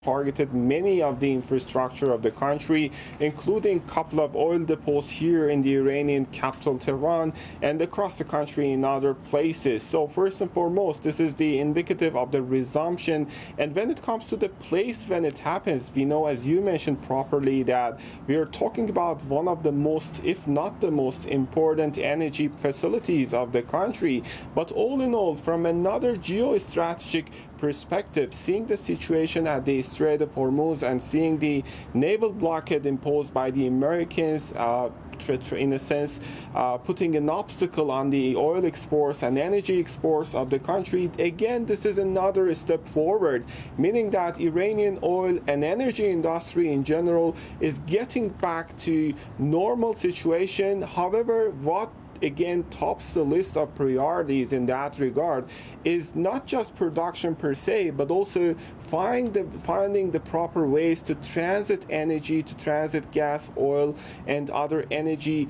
targeted many of the infrastructure of the country, including a couple of oil depots here in the Iranian capital Tehran and across the country in other places. So first and foremost, this is the indicative of the resumption. And when it comes to the place when it happens, we know, as you mentioned properly, that we are talking about one of the most, if not the most important energy facilities of the country. But all in all, from another geostrategic perspective, seeing the situation at the Strait of Hormuz and seeing the naval blockade imposed by the Americans, in a sense, putting an obstacle on the oil exports and energy exports of the country, again, this is another step forward, meaning that Iranian oil and energy industry in general is getting back to normal situation. However, what again tops the list of priorities in that regard is not just production per se, but also finding the proper ways to transit energy, to transit gas, oil, and other energy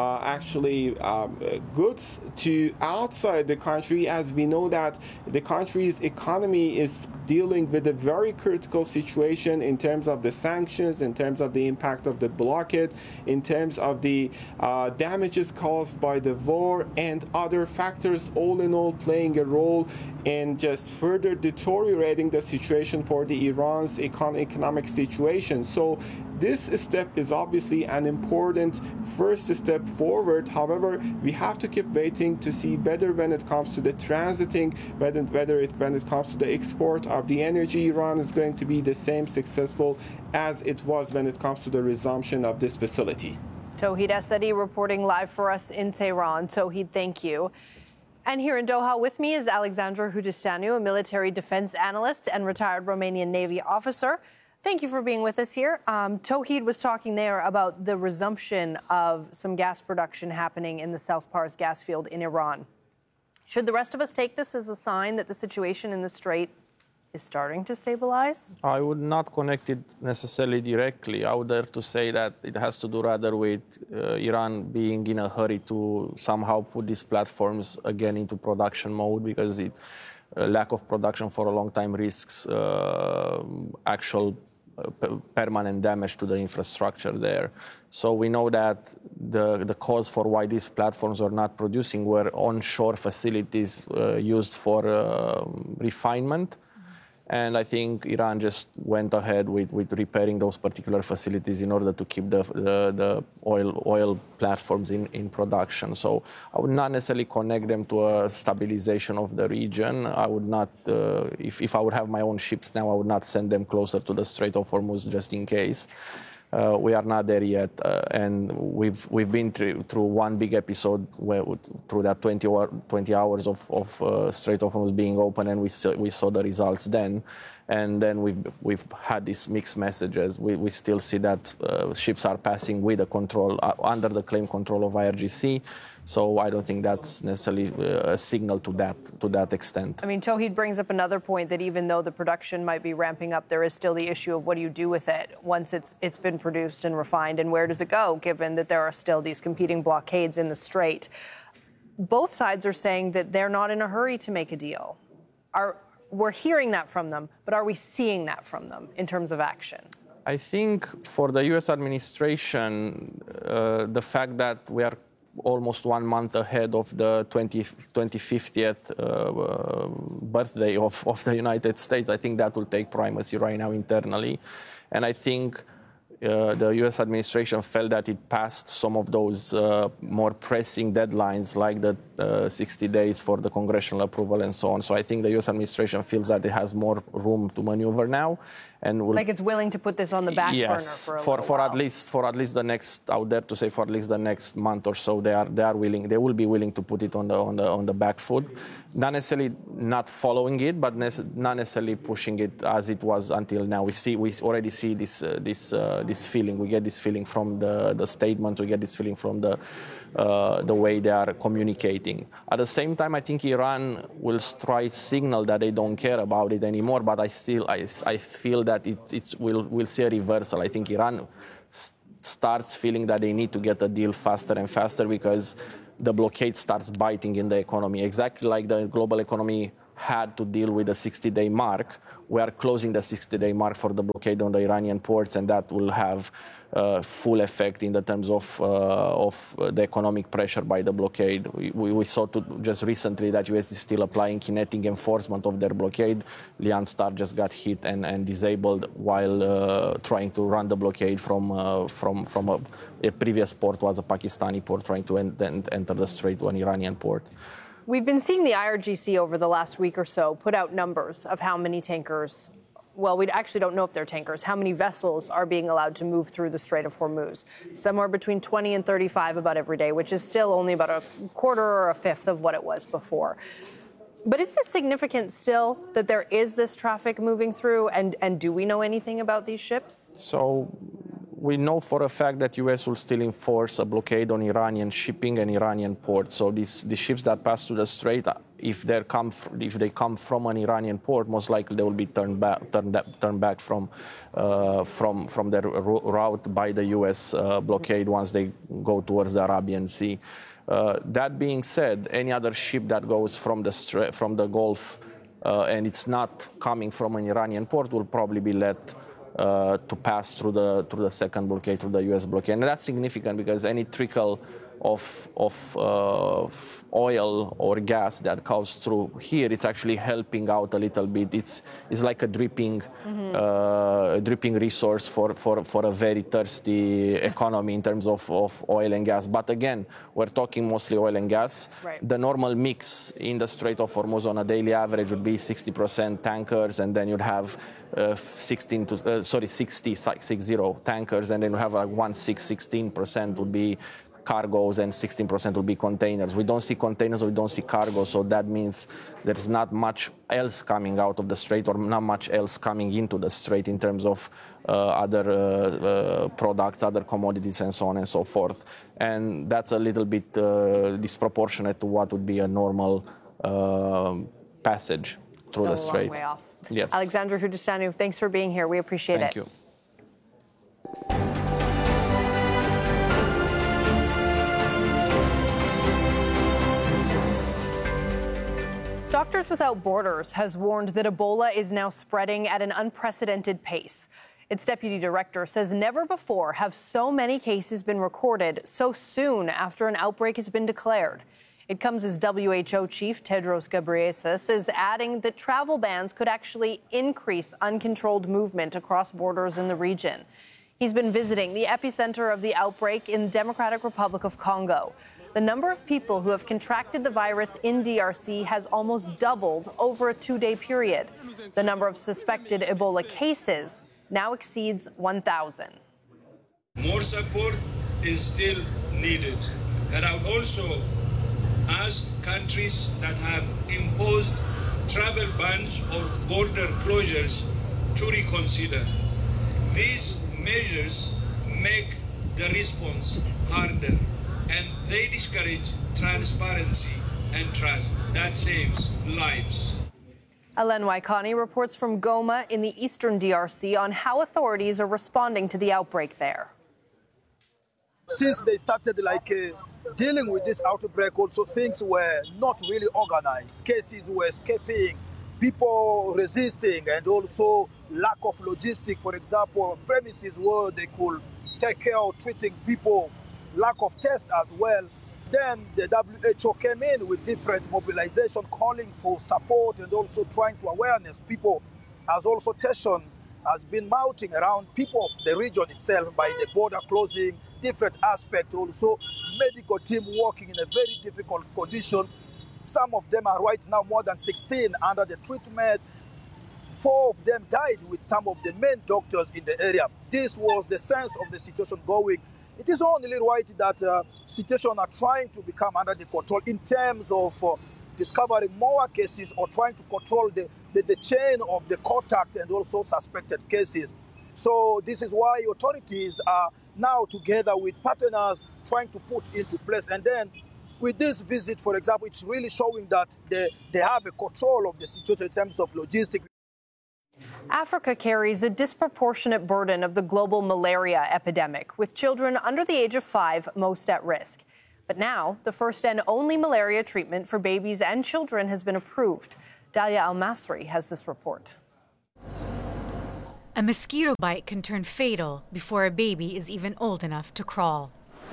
goods to outside the country, as we know that the country's economy is dealing with a very critical situation in terms of the sanctions, in terms of the impact of the blockade, in terms of the damages caused by the war, and other factors, all in all playing a role in just further deteriorating the situation for the Iran's economic situation. So this step is obviously an important first step forward. However, we have to keep waiting to see whether when it comes to the transiting, when it comes to the export of the energy, Iran is going to be the same successful as it was when it comes to the resumption of this facility. Tauhid Assadi reporting live for us in Tehran. Tauhid, thank you. And here in Doha with me is Alexandru Hujistanu, a military defense analyst and retired Romanian Navy officer. Thank you for being with us here. Tauhid was talking there about the resumption of some gas production happening in the South Pars gas field in Iran. Should the rest of us take this as a sign that the situation in the Strait is starting to stabilize? I would not connect it necessarily directly. I would dare to say that it has to do rather with Iran being in a hurry to somehow put these platforms again into production mode, because lack of production for a long time risks actual permanent damage to the infrastructure there. So we know that the cause for why these platforms are not producing were onshore facilities used for refinement. And I think Iran just went ahead with repairing those particular facilities in order to keep the oil platforms in production. So I would not necessarily connect them to a stabilization of the region. I would not, if I would have my own ships now, I would not send them closer to the Strait of Hormuz just in case. We are not there yet, and we've been through one big episode through that 20 hours of Strait of Hormuz being open, and we saw the results then. And then we've had these mixed messages. We still see that ships are passing with the control under the claim control of IRGC. So I don't think that's necessarily a signal to that extent. I mean, Tauhid brings up another point that even though the production might be ramping up, there is still the issue of what do you do with it once it's been produced and refined, and where does it go, given that there are still these competing blockades in the Strait. Both sides are saying that they're not in a hurry to make a deal. We're hearing that from them, but are we seeing that from them in terms of action? I think for the U.S. administration, the fact that we are almost 1 month ahead of the 25th birthday of the United States, I think that will take primacy right now internally. And I think the U.S. administration felt that it passed some of those more pressing deadlines, like the 60 days for the congressional approval and so on. So I think the U.S. administration feels that it has more room to maneuver now, and like it's willing to put this on the back burner for at least the next, I would dare to say, for at least the next month or so, they will be willing to put it on the back foot. Not necessarily not following it, but not necessarily pushing it as it was until now. We already see this feeling. We get this feeling from the statements. We get this feeling from the way they are communicating. At the same time, I think Iran will try to signal that they don't care about it anymore. But I feel that we'll see a reversal. I think Iran starts feeling that they need to get a deal faster and faster, because the blockade starts biting in the economy, exactly like the global economy had to deal with the 60-day mark we are closing the 60-day mark for the blockade on the Iranian ports, and that will have full effect in the terms of the economic pressure by the blockade. We saw just recently that U.S. is still applying kinetic enforcement of their blockade. Lian Star just got hit and disabled while trying to run the blockade from a previous port, was a Pakistani port, trying to enter the strait to an Iranian port. We've been seeing the IRGC over the last week or so put out numbers of how many tankers, well, we actually don't know if they're tankers, how many vessels are being allowed to move through the Strait of Hormuz. Somewhere between 20 and 35 about every day, which is still only about a quarter or a fifth of what it was before. But is this significant still that there is this traffic moving through? And do we know anything about these ships? So we know for a fact that U.S. will still enforce a blockade on Iranian shipping and Iranian ports. So the ships that pass through the strait, if they come from an Iranian port, most likely they will be turned back from their route by the U.S. blockade once they go towards the Arabian Sea. That being said, any other ship that goes from the Gulf and it's not coming from an Iranian port will probably be let to pass through the second blockade, through the U.S. blockade. And that's significant because any trickle of oil or gas that comes through here, it's actually helping out a little bit. It's like a dripping resource for a very thirsty economy in terms of oil and gas. But again, we're talking mostly oil and gas. Right. The normal mix in the Strait of Hormuz on a daily average would be 60% tankers, and then you'd have 60 tankers, and then you have like 16% would be cargoes and 16% will be containers. We don't see containers, we don't see cargo, so that means there's not much else coming out of the strait or not much else coming into the strait in terms of other products, other commodities, and so on and so forth. And that's a little bit disproportionate to what would be a normal passage through the strait. Still a long way off. Yes. Alexandru Hujistanu, thanks for being here. We appreciate it. Thank you. Doctors Without Borders has warned that Ebola is now spreading at an unprecedented pace. Its deputy director says never before have so many cases been recorded so soon after an outbreak has been declared. It comes as WHO chief Tedros Ghebreyesus is adding that travel bans could actually increase uncontrolled movement across borders in the region. He's been visiting the epicenter of the outbreak in the Democratic Republic of Congo. The number of people who have contracted the virus in DRC has almost doubled over a 2-day period. The number of suspected Ebola cases now exceeds 1,000. More support is still needed. And I would also ask countries that have imposed travel bans or border closures to reconsider. These measures make the response harder, and they discourage transparency and trust. That saves lives. Alen Waikani reports from Goma in the eastern DRC on how authorities are responding to the outbreak there. Since they started dealing with this outbreak, also things were not really organized. Cases were escaping, people resisting, and also lack of logistics. For example, premises where they could take care of treating people, lack of tests as well. Then the WHO came in with different mobilization, calling for support and also trying to awareness people, as also tension has been mounting around people of the region itself by the border closing, different aspects, also medical team working in a very difficult condition. Some of them are right now more than 16 under the treatment. 4 of them died with some of the main doctors in the area. This was the sense of the situation going. It is only right that situations are trying to become under the control in terms of discovering more cases or trying to control the chain of the contact and also suspected cases. So this is why authorities are now together with partners trying to put into place. And then with this visit, for example, it's really showing that they have a control of the situation in terms of logistics. Africa carries a disproportionate burden of the global malaria epidemic, with children under the age of 5 most at risk. But now, the first and only malaria treatment for babies and children has been approved. Dalia Al-Masri has this report. A mosquito bite can turn fatal before a baby is even old enough to crawl.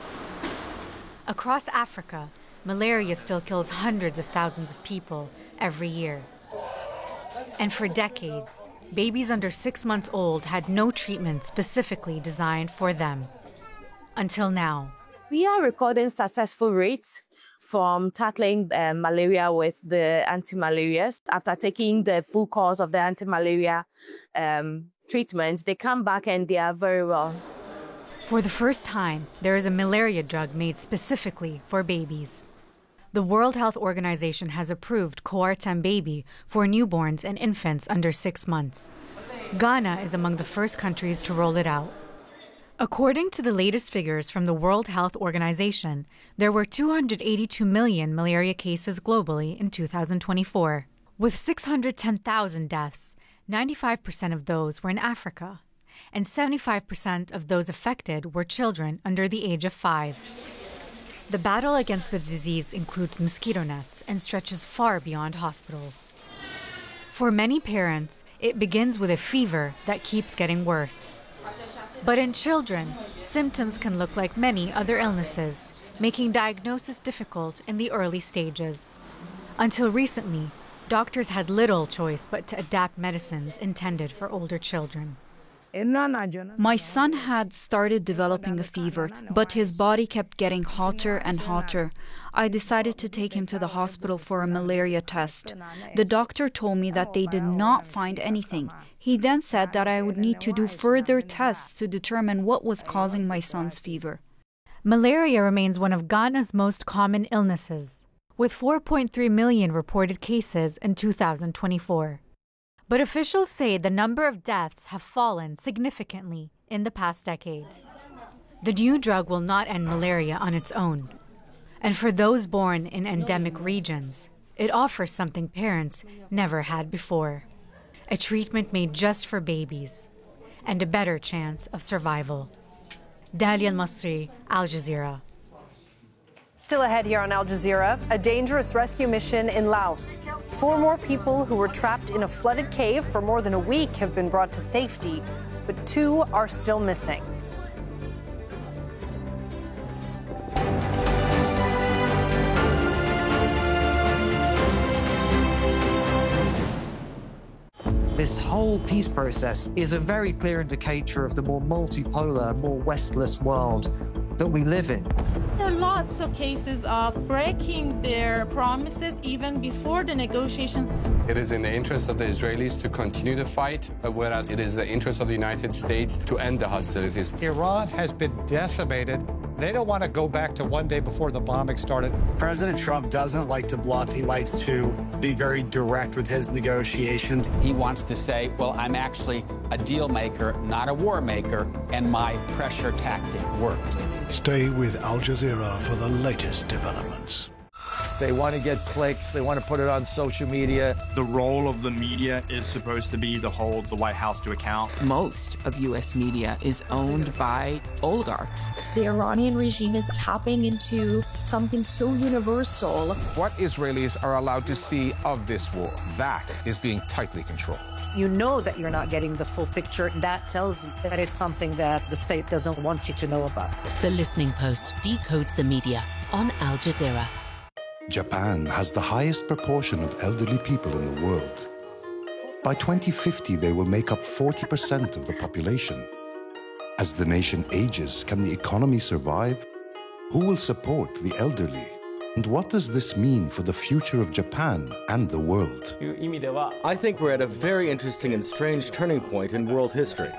Across Africa, malaria still kills hundreds of thousands of people every year. And for decades, babies under 6 months old had no treatment specifically designed for them. Until now. We are recording successful rates from tackling malaria with the anti-malarials. After taking the full course of the anti-malaria treatments, they come back and they are very well. For the first time, there is a malaria drug made specifically for babies. The World Health Organization has approved Coartem Baby for newborns and infants under 6 months. Ghana is among the first countries to roll it out. According to the latest figures from the World Health Organization, there were 282 million malaria cases globally in 2024. With 610,000 deaths, 95% of those were in Africa, and 75% of those affected were children under the age of 5. The battle against the disease includes mosquito nets and stretches far beyond hospitals. For many parents, it begins with a fever that keeps getting worse. But in children, symptoms can look like many other illnesses, making diagnosis difficult in the early stages. Until recently, doctors had little choice but to adapt medicines intended for older children. My son had started developing a fever, but his body kept getting hotter and hotter. I decided to take him to the hospital for a malaria test. The doctor told me that they did not find anything. He then said that I would need to do further tests to determine what was causing my son's fever. Malaria remains one of Ghana's most common illnesses, with 4.3 million reported cases in 2024. But officials say the number of deaths have fallen significantly in the past decade. The new drug will not end malaria on its own. And for those born in endemic regions, it offers something parents never had before: a treatment made just for babies and a better chance of survival. Dalia Al-Masri, Al Jazeera. Still ahead here on Al Jazeera, a dangerous rescue mission in Laos. 4 more people who were trapped in a flooded cave for more than a week have been brought to safety, but 2 are still missing. This whole peace process is a very clear indicator of the more multipolar, more Westless world that we live in. There are lots of cases of breaking their promises even before the negotiations. It is in the interest of the Israelis to continue the fight, whereas it is the interest of the United States to end the hostilities. Iran has been decimated. They don't want to go back to one day before the bombing started. President Trump doesn't like to bluff. He likes to be very direct with his negotiations. He wants to say, well, I'm actually a deal maker, not a war maker, and my pressure tactic worked. Stay with Al Jazeera for the latest developments. They want to get clicks. They want to put it on social media. The role of the media is supposed to be to hold the White House to account. Most of U.S. media is owned by oligarchs. The Iranian regime is tapping into something so universal. What Israelis are allowed to see of this war, that is being tightly controlled. You know that you're not getting the full picture. That tells you that it's something that the state doesn't want you to know about. The Listening Post decodes the media on Al Jazeera. Japan has the highest proportion of elderly people in the world. By 2050, they will make up 40% of the population. As the nation ages, can the economy survive? Who will support the elderly? And what does this mean for the future of Japan and the world? I think we're at a very interesting and strange turning point in world history.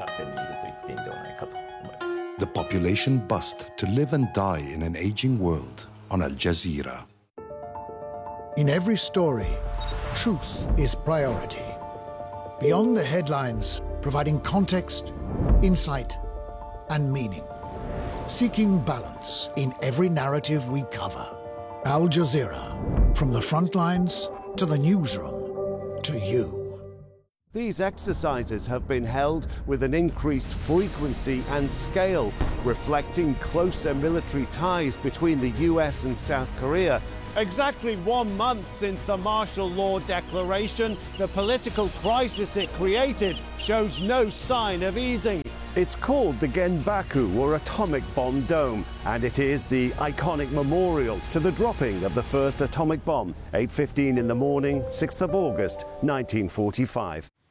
The population bust to live and die in an aging world on Al Jazeera. In every story, truth is priority. Beyond the headlines, providing context, insight, and meaning. Seeking balance in every narrative we cover. Al Jazeera, from the front lines to the newsroom to you. These exercises have been held with an increased frequency and scale, reflecting closer military ties between the US and South Korea. Exactly 1 month since the martial law declaration, the political crisis it created shows no sign of easing. It's called the Genbaku, or Atomic Bomb Dome, and it is the iconic memorial to the dropping of the first atomic bomb, 8:15 in the morning, 6th of August, 1945.